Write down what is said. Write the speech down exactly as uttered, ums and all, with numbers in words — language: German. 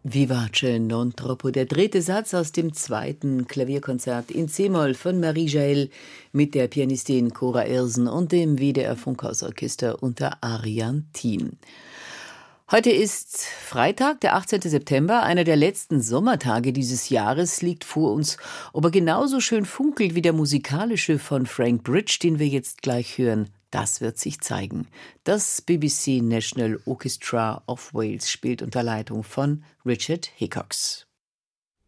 Vivace non troppo, der dritte Satz aus dem zweiten Klavierkonzert in C-Moll von Marie Jael mit der Pianistin Cora Ersen und dem W D R Funkhausorchester unter Arian Thiem. Heute ist Freitag, der achtzehnte September, einer der letzten Sommertage dieses Jahres liegt vor uns. Ob er genauso schön funkelt wie der musikalische von Frank Bridge, den wir jetzt gleich hören, das wird sich zeigen. Das B B C National Orchestra of Wales spielt unter Leitung von Richard Hickox.